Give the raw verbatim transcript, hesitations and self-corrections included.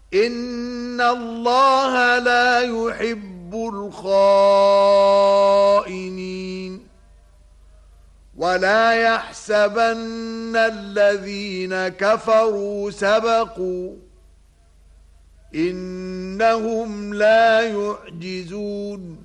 إن الله لا يحب الخائنين ولا يحسبن الذين كفروا سبقوا إنهم لا يعجزون